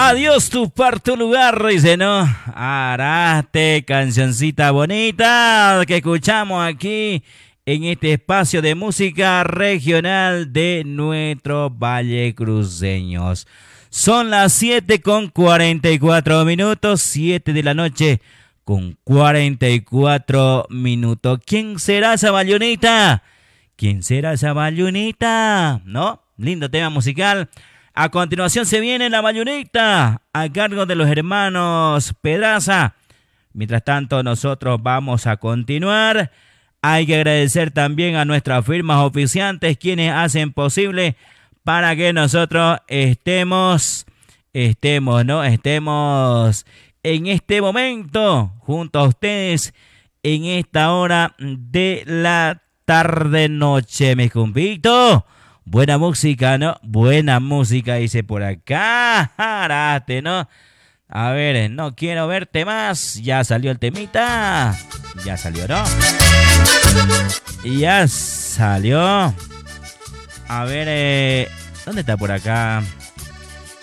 Adiós tu par, tu lugar, dice, ¿no? Araste, cancioncita bonita que escuchamos aquí en este espacio de música regional de nuestros vallecruceños. Son las 7:44, 7 de la noche con 44 minutos. ¿Quién será esa bayunita? ¿Quién será esa bayunita? ¿No? Lindo tema musical. A continuación se viene la bayunita a cargo de los hermanos Pedraza. Mientras tanto, nosotros vamos a continuar. Hay que agradecer también a nuestras firmas oficiantes, quienes hacen posible para que nosotros estemos en este momento junto a ustedes en esta hora de la tarde-noche, mis compitos. Buena música, ¿no? Buena música, dice por acá. Arate, ¿no? A ver, no quiero verte más. Ya salió el temita. Ya salió, ¿no? Ya salió. A ver, ¿dónde está por acá?